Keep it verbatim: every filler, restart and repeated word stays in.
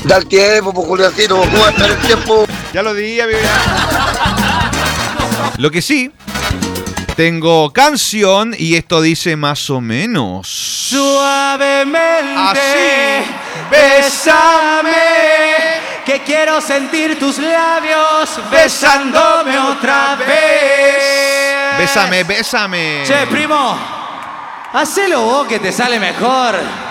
Da el tiempo, pues, Juliancito, ¿cómo va a estar el tiempo? Ya lo di, amigo. Lo que sí, tengo canción y esto dice más o menos. Suavemente, así, bésame, que quiero sentir tus labios besándome otra vez. Bésame, bésame. Che, primo, hacelo vos que te sale mejor.